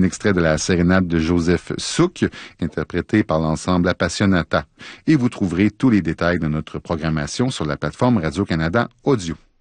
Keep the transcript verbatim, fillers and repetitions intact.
extrait de la sérénade de Joseph Souque, interprétée par l'ensemble Appassionata. Et vous trouverez tous les détails de notre programmation sur la plateforme Radio-Canada Audio.